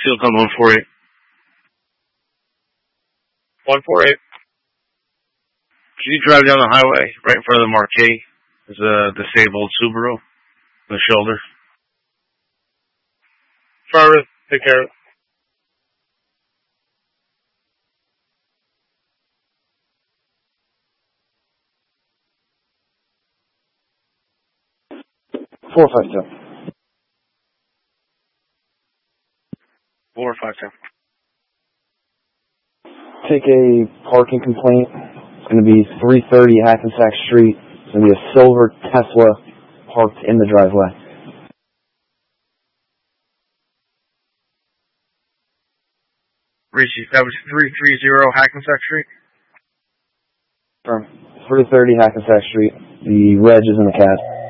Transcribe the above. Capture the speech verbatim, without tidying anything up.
Field code one four eight. one four eight. Can you drive down the highway right in front of the marquee? There's a disabled Subaru on the shoulder. Driver, take care of it. Four five two. Four five two. Take a parking complaint. It's going to be three thirty Hackensack Street. It's going to be a silver Tesla parked in the driveway. Richie, that was three three zero Hackensack Street? From three thirty Hackensack Street. The reg is in the C A D.